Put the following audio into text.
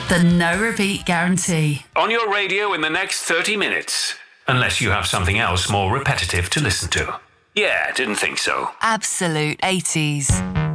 The no repeat guarantee. On your radio in the next 30 minutes. Unless you have something else more repetitive to listen to. Yeah, didn't think so. Absolute 80s.